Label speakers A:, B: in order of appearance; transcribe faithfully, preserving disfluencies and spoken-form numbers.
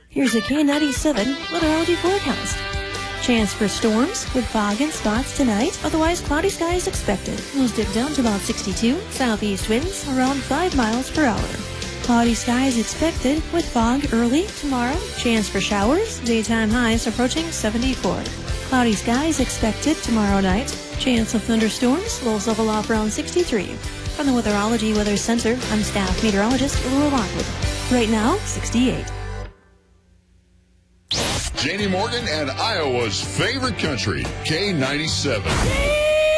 A: Here's a K ninety-seven weatherology forecast. Chance for storms with fog and spots tonight. Otherwise, cloudy skies expected. We'll dip down to about sixty-two. Southeast winds around five miles per hour. Cloudy skies expected with fog early tomorrow. Chance for showers. Daytime highs approaching seventy-four. Cloudy skies expected tomorrow night. Chance of thunderstorms. Lows level off around sixty-three. From the Weatherology Weather Center, I'm staff meteorologist Laura Lockwood. Right now, sixty-eight.
B: Janie Morgan and Iowa's favorite country, K ninety-seven.